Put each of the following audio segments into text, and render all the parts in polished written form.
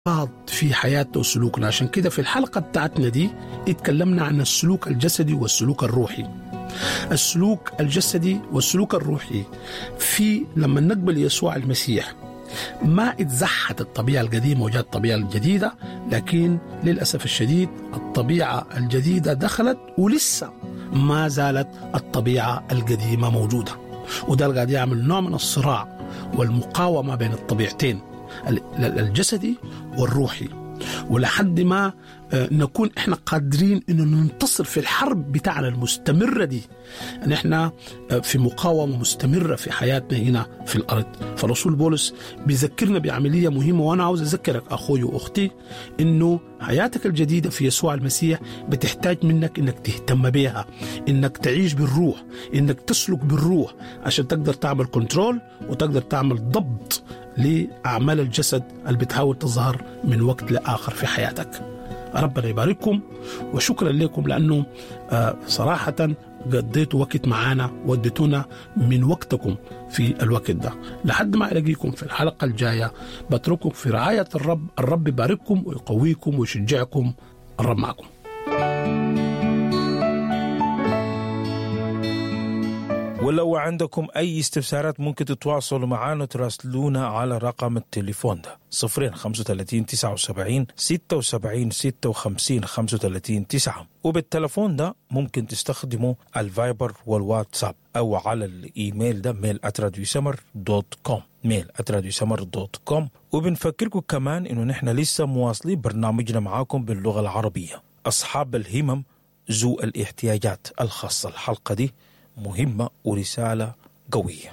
في حياتنا وسلوكنا. عشان كده في الحلقة بتاعتنا دي اتكلمنا عن السلوك الجسدي والسلوك الروحي. السلوك الجسدي والسلوك الروحي في لما نقبل يسوع المسيح ما اتزحت الطبيعة القديمة وجاءت الطبيعة الجديدة، لكن للأسف الشديد الطبيعة الجديدة دخلت ولسه ما زالت الطبيعة القديمة موجودة، وده اللي قاعد يعمل نوع من الصراع والمقاومة بين الطبيعتين الجسدي والروحي، ولحد ما نكون احنا قادرين انه ننتصر في الحرب بتاعنا المستمرة دي، ان احنا في مقاومة مستمرة في حياتنا هنا في الارض. فالرسول بولس بيذكرنا بعملية مهمة، وانا عاوز اذكرك اخوي واختي انه حياتك الجديدة في يسوع المسيح بتحتاج منك انك تهتم بها، انك تعيش بالروح، انك تسلك بالروح عشان تقدر تعمل كنترول وتقدر تعمل ضبط لأعمال الجسد اللي بتحاول تظهر من وقت لآخر في حياتك. ربنا يبارككم وشكرا لكم لأنه صراحة قضيتوا وقت معانا وديتونا من وقتكم في الوقت ده. لحد ما ألاقيكم في الحلقة الجاية بترككم في رعاية الرب. الرب يبارككم ويقويكم ويشجعكم. الرب معكم. ولو عندكم أي استفسارات ممكن تتواصلوا معنا وتراسلونا على رقم التليفون ده 035 79 76 56 35 9، وبالتليفون ده ممكن تستخدموا الفايبر والواتساب أو على الإيميل ده mail@radiosamar.com mail@radiosamar.com. وبنفكركم كمان إنه نحن لسه مواصلين برنامجنا معاكم باللغة العربية. أصحاب الهمم ذو الاحتياجات الخاصة، الحلقة دي مهمة ورسالة قوية.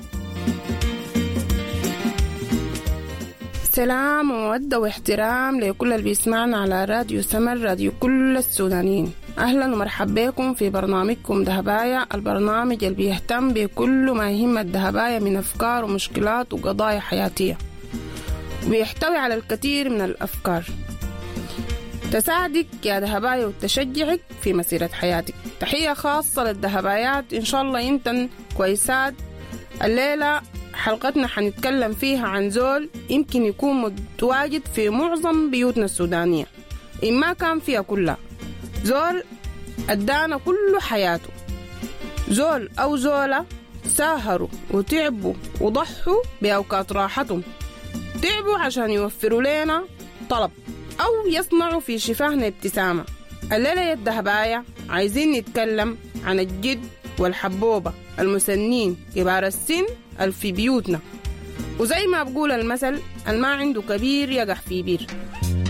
سلام ومودة واحترام لكل اللي بيسمعنا على راديو سمر، راديو كل السودانيين. أهلا ومرحبا بكم في برنامجكم دهبايا، البرنامج اللي بيهتم بكل ما يهم الدهبايا من أفكار ومشكلات وقضايا حياتية، وبيحتوي على الكثير من الأفكار تساعدك يا دهبايا وتشجعك في مسيرة حياتك. تحية خاصة للدهبايات، إن شاء الله ينتن كويسات. الليلة حلقتنا حنتكلم فيها عن زول يمكن يكون متواجد في معظم بيوتنا السودانية، إن ما كان فيها كلها. زول أدانا كل حياته، زول أو زولة ساهروا وتعبوا وضحوا بأوقات راحتهم، تعبوا عشان يوفروا لنا طلب أو يصنعوا في شفاهنا ابتسامة. الليلة يا الدهبايا عايزين نتكلم عن الجد والحبوبة المسنين كبار السن في بيوتنا، وزي ما بقول المثل، الما عنده كبير يقح في بير.